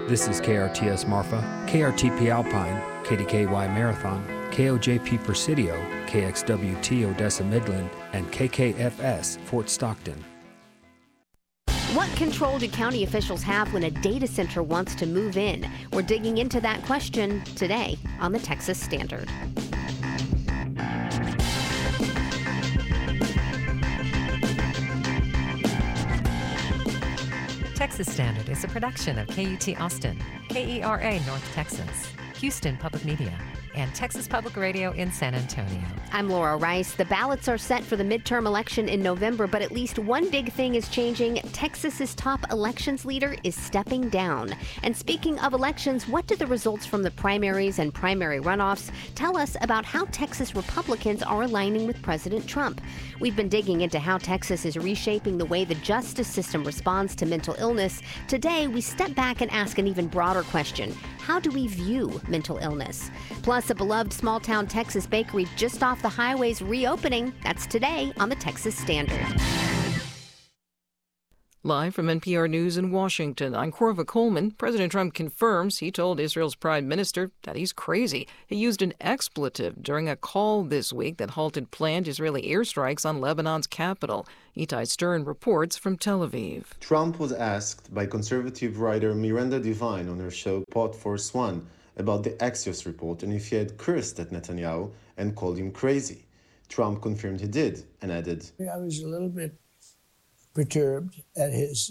This is KRTS Marfa, KRTP Alpine, KDKY Marathon, KOJP Presidio, KXWT Odessa Midland, and KKFS Fort Stockton. What control do county officials have when a data center wants to move in? We're digging into that question today on the Texas Standard. Texas Standard is a production of KUT Austin, KERA North Texas, Houston Public Media, and Texas Public Radio in San Antonio. I'm Laura Rice. The ballots are set for the midterm election in November, but at least one big thing is changing. Texas's top elections leader is stepping down. And speaking of elections, what do the results from the primaries and primary runoffs tell us about how Texas Republicans are aligning with President Trump? We've been digging into how Texas is reshaping the way the justice system responds to mental illness. Today, we step back and ask an even broader question. How do we view mental illness? Plus, a beloved small-town Texas bakery just off the highway's reopening. That's today on the Texas Standard. Live from NPR News in Washington, I'm Corva Coleman. President Trump confirms he told Israel's prime minister that he's crazy. He used an expletive during a call this week that halted planned Israeli airstrikes on Lebanon's capital. Itai Stern reports from Tel Aviv. Trump was asked by conservative writer Miranda Devine on her show Pod Force One about the Axios report and if he had cursed at Netanyahu and called him crazy. Trump confirmed he did and added, I was a little bit perturbed at his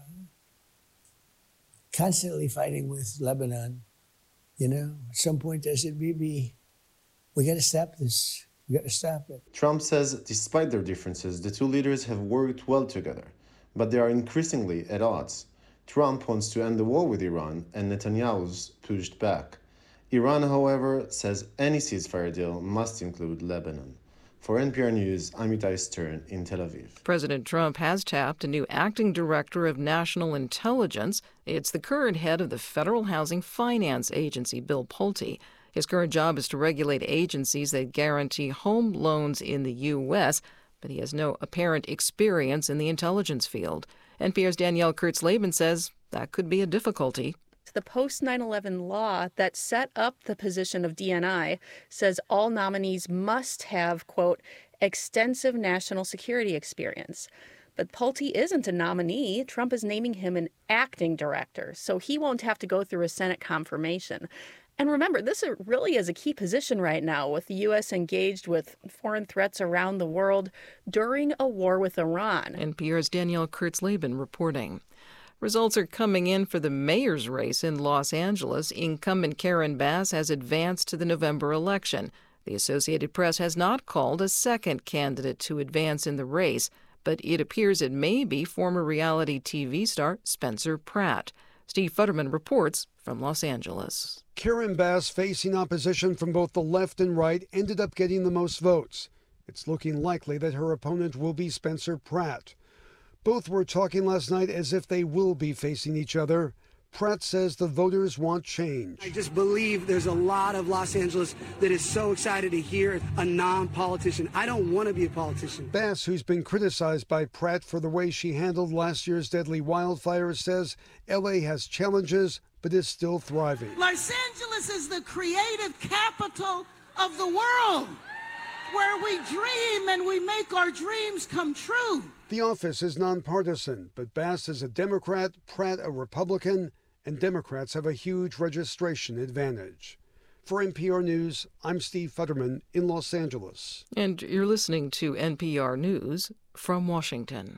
constantly fighting with Lebanon. You know, at some point I said, we got to stop this. We got to stop it. Trump says despite their differences, the two leaders have worked well together, but they are increasingly at odds. Trump wants to end the war with Iran, and Netanyahu's pushed back. Iran, however, says any ceasefire deal must include Lebanon. For NPR News, I'm Itai Stern in Tel Aviv. President Trump has tapped a new acting director of national intelligence. It's the current head of the Federal Housing Finance Agency, Bill Pulte. His current job is to regulate agencies that guarantee home loans in the U.S., but he has no apparent experience in the intelligence field. NPR's Danielle Kurtz-Laban says that could be a difficulty. The post-9/11 law that set up the position of DNI says all nominees must have, quote, extensive national security experience. But Pulte isn't a nominee. Trump is naming him an acting director, so he won't have to go through a Senate confirmation. And remember, this really is a key position right now, with the U.S. engaged with foreign threats around the world during a war with Iran. NPR's Danielle Kurtz-Laban reporting. Results are coming in for the mayor's race in Los Angeles. Incumbent Karen Bass has advanced to the November election. The Associated Press has not called a second candidate to advance in the race, but it appears it may be former reality TV star Spencer Pratt. Steve Futterman reports from Los Angeles. Karen Bass, facing opposition from both the left and right, ended up getting the most votes. It's looking likely that her opponent will be Spencer Pratt. Both were talking last night as if they will be facing each other. Pratt says the voters want change. I just believe there's a lot of Los Angeles that is so excited to hear a non-politician. I don't want to be a politician. Bass, who's been criticized by Pratt for the way she handled last year's deadly wildfires, says L.A. has challenges but is still thriving. Los Angeles is the creative capital of the world, where we dream and we make our dreams come true. The office is nonpartisan, but Bass is a Democrat, Pratt a Republican, and Democrats have a huge registration advantage. For NPR News, I'm Steve Futterman in Los Angeles. And you're listening to NPR News from Washington.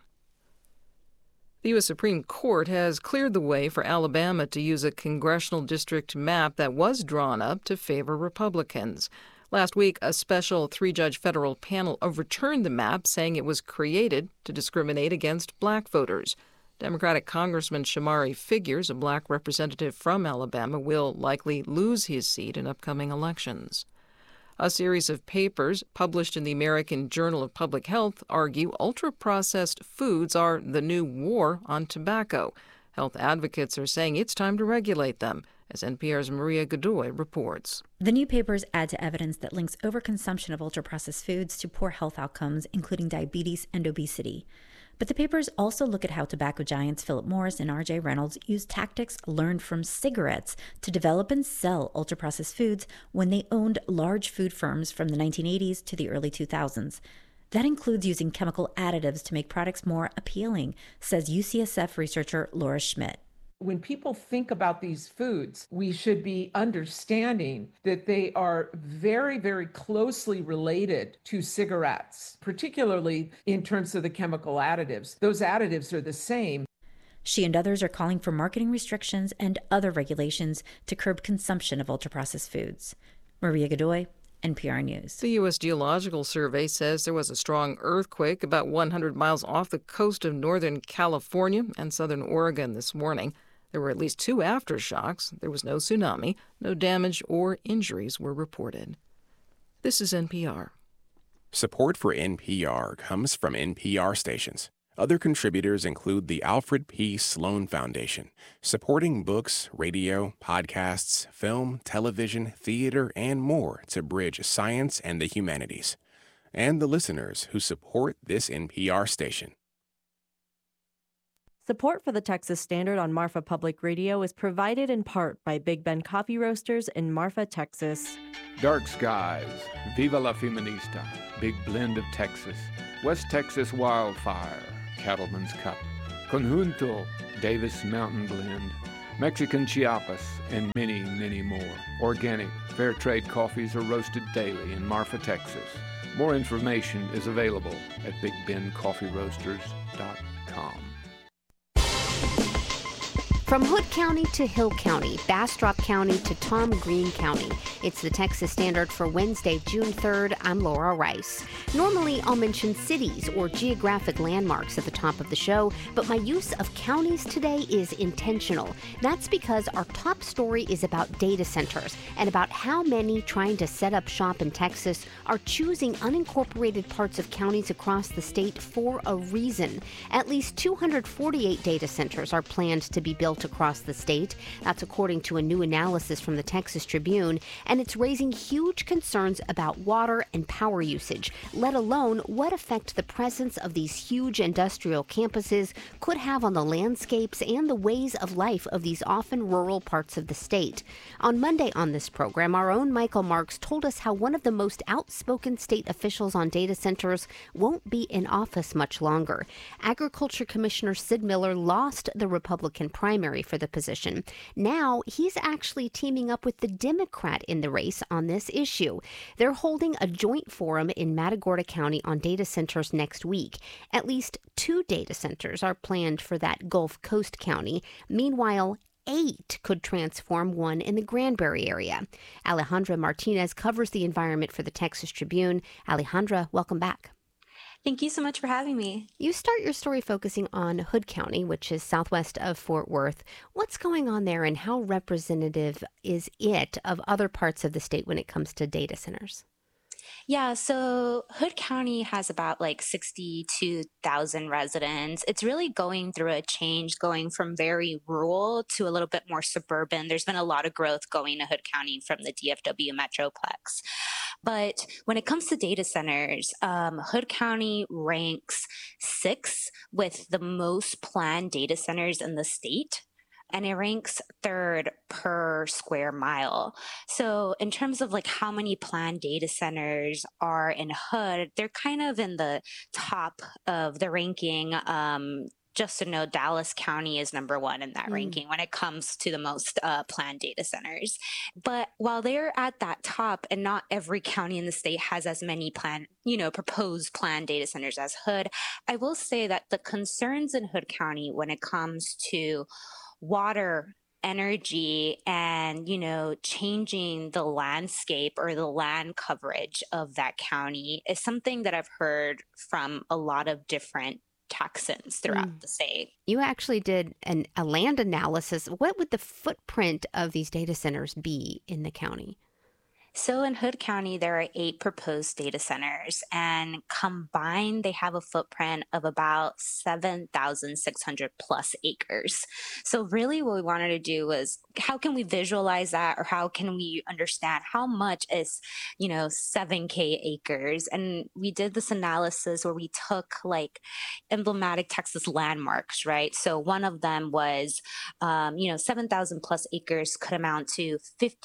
The U.S. Supreme Court has cleared the way for Alabama to use a congressional district map that was drawn up to favor Republicans. Last week, a special three-judge federal panel overturned the map, saying it was created to discriminate against black voters. Democratic Congressman Shamari Figures, a black representative from Alabama, will likely lose his seat in upcoming elections. A series of papers published in the American Journal of Public Health argue ultra-processed foods are the new war on tobacco. Health advocates are saying it's time to regulate them, as NPR's Maria Godoy reports. The new papers add to evidence that links overconsumption of ultra-processed foods to poor health outcomes, including diabetes and obesity. But the papers also look at how tobacco giants Philip Morris and R.J. Reynolds used tactics learned from cigarettes to develop and sell ultra-processed foods when they owned large food firms from the 1980s to the early 2000s. That includes using chemical additives to make products more appealing, says UCSF researcher Laura Schmidt. When people think about these foods, we should be understanding that they are very, very closely related to cigarettes, particularly in terms of the chemical additives. Those additives are the same. She and others are calling for marketing restrictions and other regulations to curb consumption of ultra-processed foods. Maria Godoy, NPR News. The U.S. Geological Survey says there was a strong earthquake about 100 miles off the coast of northern California and southern Oregon this morning. There were at least 2 aftershocks. There was no tsunami. No damage or injuries were reported. This is NPR. Support for NPR comes from NPR stations. Other contributors include the Alfred P. Sloan Foundation, supporting books, radio, podcasts, film, television, theater, and more to bridge science and the humanities. And the listeners who support this NPR station. Support for the Texas Standard on Marfa Public Radio is provided in part by Big Ben Coffee Roasters in Marfa, Texas. Dark Skies, Viva la Feminista, Big Blend of Texas, West Texas Wildfire, Cattleman's Cup, Conjunto, Davis Mountain Blend, Mexican Chiapas, and many, many more. Organic, fair trade coffees are roasted daily in Marfa, Texas. More information is available at BigBenCoffeeRoasters.com. From Hood County to Hill County, Bastrop County to Tom Green County. It's the Texas Standard for Wednesday, June 3rd. I'm Laura Rice. Normally, I'll mention cities or geographic landmarks at the top of the show, but my use of counties today is intentional. That's because our top story is about data centers and about how many trying to set up shop in Texas are choosing unincorporated parts of counties across the state for a reason. At least 248 data centers are planned to be built across the state. That's according to a new analysis from the Texas Tribune, and it's raising huge concerns about water and power usage, let alone what effect the presence of these huge industrial campuses could have on the landscapes and the ways of life of these often rural parts of the state. On Monday on this program, our own Michael Marks told us how one of the most outspoken state officials on data centers won't be in office much longer. Agriculture Commissioner Sid Miller lost the Republican primary for the position. Now he's actually teaming up with the Democrat in the race on this issue. They're holding a joint forum in Matagorda County on data centers next week. At least 2 data centers are planned for that Gulf Coast county. Meanwhile, 8 could transform one in the Granbury area. Alejandra Martinez covers the environment for the Texas Tribune. Alejandra, welcome back. Thank you so much for having me. You start your story focusing on Hood County, which is southwest of Fort Worth. What's going on there and how representative is it of other parts of the state when it comes to data centers? Yeah, so Hood County has about 62,000 residents. It's really going through a change, going from very rural to a little bit more suburban. There's been a lot of growth going to Hood County from the DFW Metroplex. But when it comes to data centers, Hood County ranks 6th with the most planned data centers in the state. And it ranks 3rd per square mile. So in terms of how many planned data centers are in Hood, they're kind of in the top of the ranking. Just to know, Dallas County is number 1 in that ranking when it comes to the most planned data centers. But while they're at that top, and not every county in the state has as many proposed planned data centers as Hood, I will say that the concerns in Hood County when it comes to water, energy, and, changing the landscape or the land coverage of that county is something that I've heard from a lot of different Texans throughout the state. You actually did a land analysis. What would the footprint of these data centers be in the county? So in Hood County, there are 8 proposed data centers, and combined, they have a footprint of about 7,600 plus acres. So really what we wanted to do was, how can we visualize that, or how can we understand how much is, 7K acres? And we did this analysis where we took like emblematic Texas landmarks, right? So one of them was, 7,000 plus acres could amount to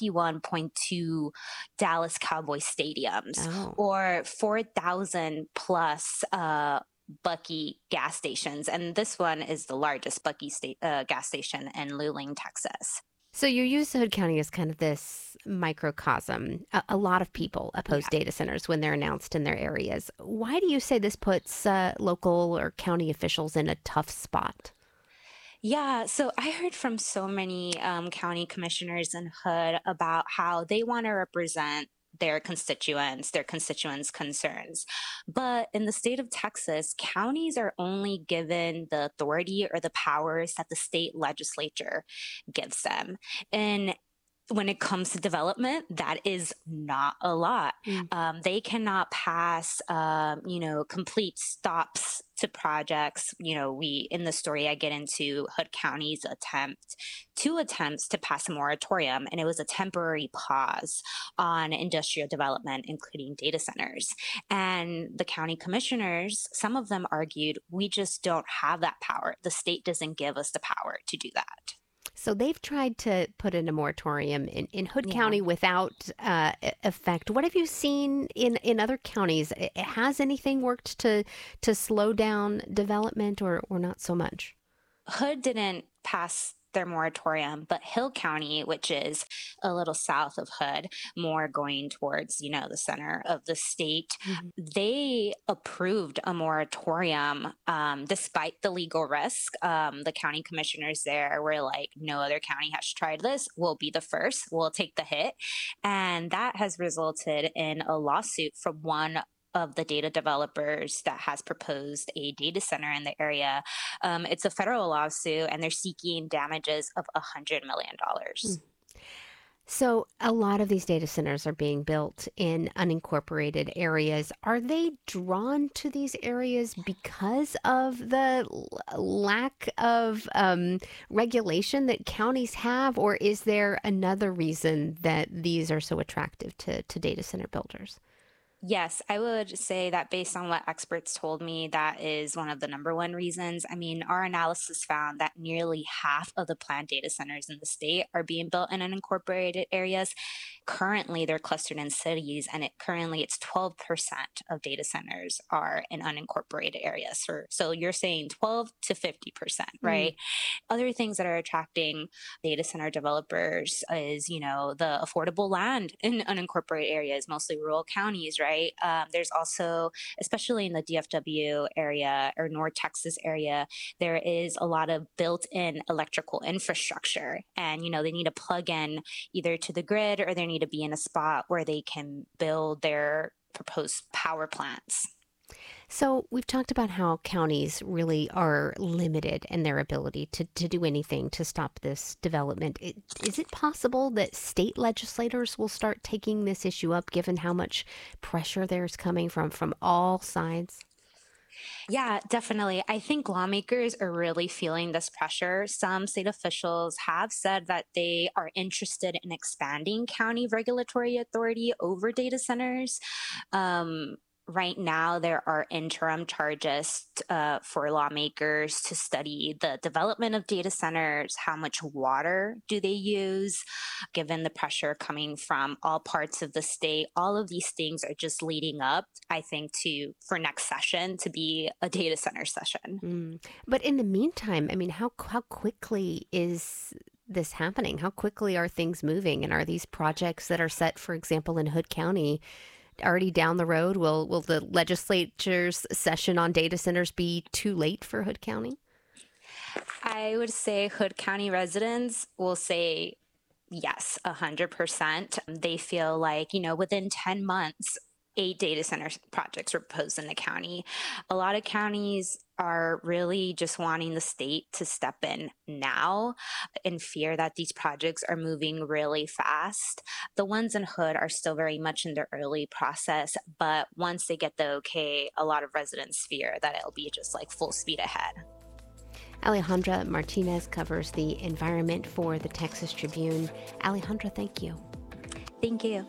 51.2 Dallas Cowboy stadiums, or 4,000 plus Bucky gas stations. And this one is the largest Bucky gas station in Luling, Texas. So you use Hood County as kind of this microcosm. A lot of people oppose data centers when they're announced in their areas. Why do you say this puts local or county officials in a tough spot? Yeah, so I heard from so many county commissioners in Hood about how they want to represent their constituents' concerns. But in the state of Texas, counties are only given the authority or the powers that the state legislature gives them. And when it comes to development, that is not a lot. They cannot pass, complete stops to projects. In the story, I get into Hood County's two attempts to pass a moratorium, and it was a temporary pause on industrial development, including data centers. And the county commissioners, some of them argued, we just don't have that power. The state doesn't give us the power to do that. So they've tried to put in a moratorium in Hood County without effect. What have you seen in other counties? Has anything worked to slow down development, or not so much? Hood didn't pass their moratorium, but Hill County, which is a little south of Hood, more going towards, the center of the state, they approved a moratorium despite the legal risk. The county commissioners there were like, no other county has tried this. We'll be the first. We'll take the hit. And that has resulted in a lawsuit from one of the data developers that has proposed a data center in the area. It's a federal lawsuit, and they're seeking damages of $100 million. So a lot of these data centers are being built in unincorporated areas. Are they drawn to these areas because of the lack of regulation that counties have, or is there another reason that these are so attractive to data center builders? Yes, I would say that based on what experts told me, that is one of the number one reasons. I mean, our analysis found that nearly half of the planned data centers in the state are being built in unincorporated areas. Currently, they're clustered in cities, and it's 12% of data centers are in unincorporated areas. So you're saying 12 to 50%, right? Other things that are attracting data center developers is, the affordable land in unincorporated areas, mostly rural counties, right? There's also, especially in the DFW area or North Texas area, there is a lot of built-in electrical infrastructure. And, they need to plug in either to the grid, or they need to be in a spot where they can build their proposed power plants. So we've talked about how counties really are limited in their ability to do anything to stop this development. Is it possible that state legislators will start taking this issue up, given how much pressure there's coming from all sides? Yeah, definitely. I think lawmakers are really feeling this pressure. Some state officials have said that they are interested in expanding county regulatory authority over data centers. Right now, there are interim charges for lawmakers to study the development of data centers. How much water do they use, given the pressure coming from all parts of the state? All of these things are just leading up, I think, for next session to be a data center session. But in the meantime, I mean, how quickly is this happening? How quickly are things moving? And are these projects that are set, for example, in Hood County, already down the road? Will the legislature's session on data centers be too late for Hood County? I would say Hood County residents will say yes, 100%. They feel like, within 10 months, 8 data center projects were proposed in the county. A lot of counties are really just wanting the state to step in now in fear that these projects are moving really fast. The ones in Hood are still very much in their early process, but once they get the okay, a lot of residents fear that it'll be just like full speed ahead. Alejandra Martinez covers the environment for the Texas Tribune. Alejandra, thank you. Thank you.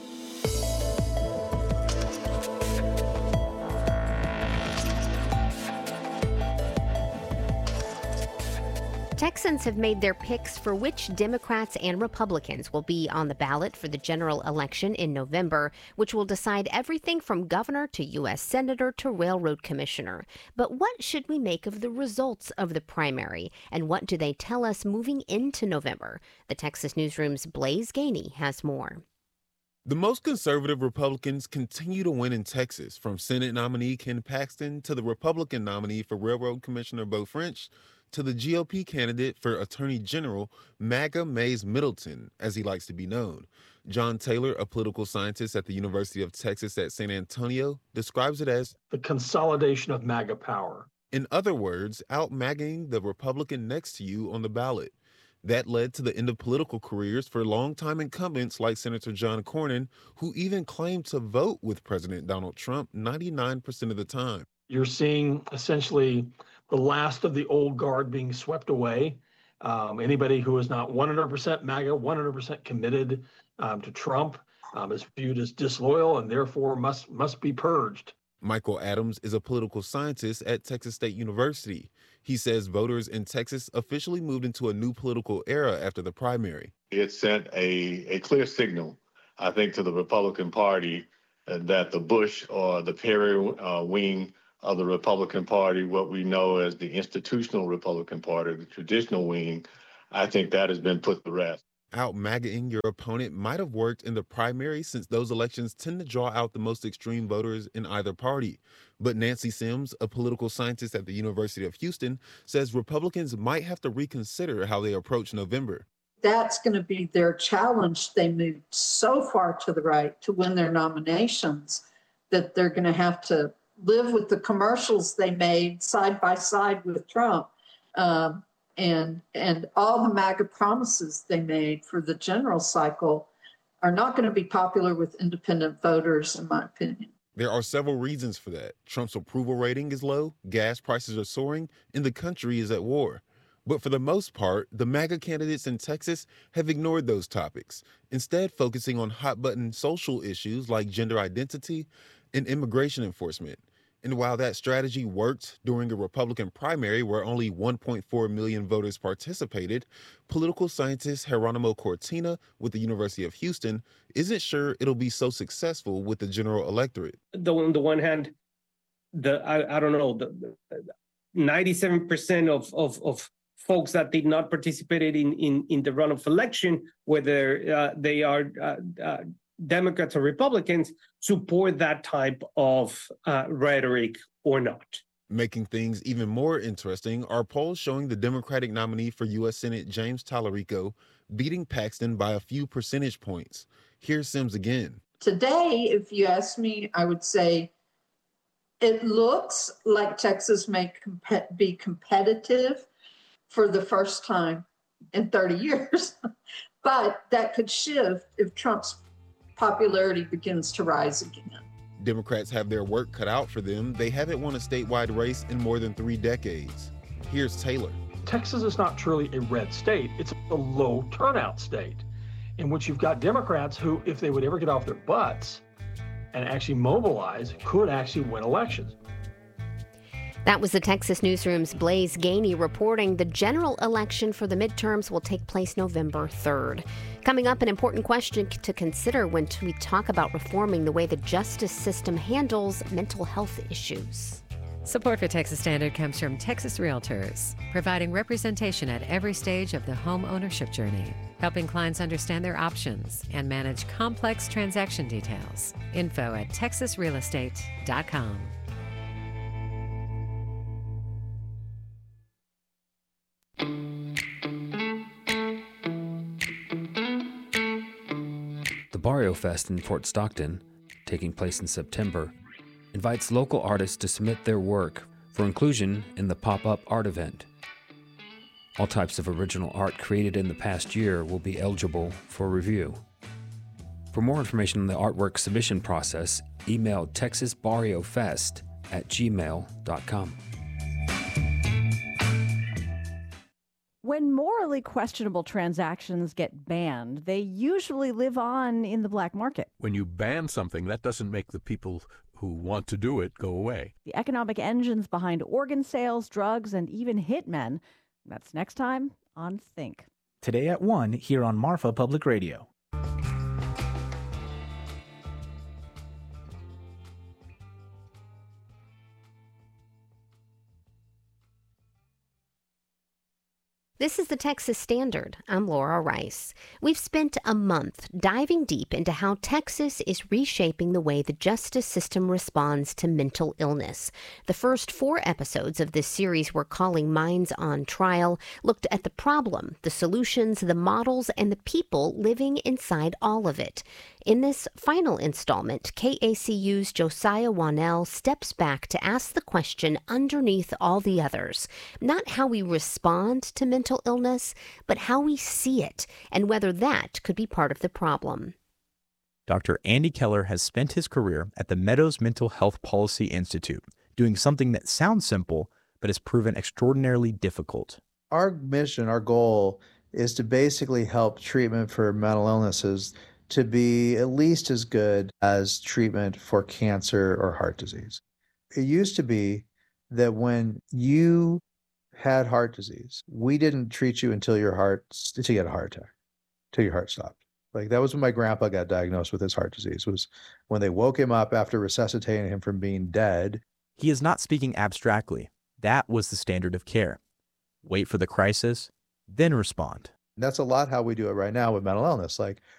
Texans have made their picks for which Democrats and Republicans will be on the ballot for the general election in November, which will decide everything from governor to U.S. senator to railroad commissioner. But what should we make of the results of the primary, and what do they tell us moving into November? The Texas Newsroom's Blaise Gainey has more. The most conservative Republicans continue to win in Texas, from Senate nominee Ken Paxton to the Republican nominee for Railroad Commissioner Beau French to the GOP candidate for Attorney General MAGA Mays Middleton, as he likes to be known. John Taylor, a political scientist at the University of Texas at San Antonio, describes it as the consolidation of MAGA power. In other words, out-MAGAing the Republican next to you on the ballot. That led to the end of political careers for longtime incumbents like Senator John Cornyn, who even claimed to vote with President Donald Trump 99% of the time. You're seeing essentially the last of the old guard being swept away. Anybody who is not 100% MAGA, 100% committed to Trump is viewed as disloyal and therefore must be purged. Michael Adams is a political scientist at Texas State University. He says voters in Texas officially moved into a new political era after the primary. It sent a clear signal, I think, to the Republican Party that the Bush or the Perry wing of the Republican Party, what we know as the institutional Republican Party, the traditional wing, I think that has been put to rest. Out-MAGAing your opponent might have worked in the primary, since those elections tend to draw out the most extreme voters in either party. But Nancy Sims, a political scientist at the University of Houston, says Republicans might have to reconsider how they approach November. That's going to be their challenge. They moved so far to the right to win their nominations that they're going to have to live with the commercials they made side by side with Trump, and all the MAGA promises they made for the general cycle are not going to be popular with independent voters, in my opinion. There are several reasons for that. Trump's approval rating is low, gas prices are soaring, and the country is at war. But for the most part, the MAGA candidates in Texas have ignored those topics, instead focusing on hot-button social issues like gender identity and immigration enforcement. And while that strategy worked during a Republican primary where only 1.4 million voters participated, political scientist Geronimo Cortina with the University of Houston isn't sure it'll be so successful with the general electorate. On the one hand, I don't know, the 97% of folks that did not participate in the runoff election, whether they are Democrats or Republicans, support that type of rhetoric or not. Making things even more interesting are polls showing the Democratic nominee for U.S. Senate James Tallarico beating Paxton by a few percentage points. Here's Sims again. Today, if you ask me, I would say it looks like Texas may be competitive for the first time in 30 years, but that could shift if Trump's popularity begins to rise again. Democrats have their work cut out for them. They haven't won a statewide race in more than 3 decades. Here's Taylor. Texas is not truly a red state. It's a low turnout state in which you've got Democrats who, if they would ever get off their butts and actually mobilize, could actually win elections. That was the Texas Newsroom's Blaise Gainey reporting. The general election for the midterms will take place November 3rd. Coming up, an important question to consider when we talk about reforming the way the justice system handles mental health issues. Support for Texas Standard comes from Texas Realtors, providing representation at every stage of the home ownership journey, helping clients understand their options and manage complex transaction details. Info at texasrealestate.com. The Barrio Fest in Fort Stockton taking place in September, invites local artists to submit their work for inclusion in the pop-up art event. All types of original art created in the past year will be eligible for review. For more information on the artwork submission process, email texasbarriofest@gmail.com. When morally questionable transactions get banned, they usually live on in the black market. When you ban something, that doesn't make the people who want to do it go away. The economic engines behind organ sales, drugs, and even hitmen. That's next time on Think. Today at 1 here on Marfa Public Radio. This is the Texas Standard. I'm Laura Rice. We've spent a month diving deep into how Texas is reshaping the way the justice system responds to mental illness. The first 4 episodes of this series we're calling Minds on Trial looked at the problem, the solutions, the models, and the people living inside all of it. In this final installment, KACU's Josiah Wanell steps back to ask the question underneath all the others, not how we respond to mental illness, but how we see it and whether that could be part of the problem. Dr. Andy Keller has spent his career at the Meadows Mental Health Policy Institute, doing something that sounds simple, but has proven extraordinarily difficult. Our mission, our goal, is to basically help treatment for mental illnesses to be at least as good as treatment for cancer or heart disease. It used to be that when you had heart disease, we didn't treat you until you had a heart attack, till your heart stopped. Like that was when my grandpa got diagnosed with his heart disease, was when they woke him up after resuscitating him from being dead. He is not speaking abstractly. That was the standard of care. Wait for the crisis, then respond. And that's a lot how we do it right now with mental illness. Like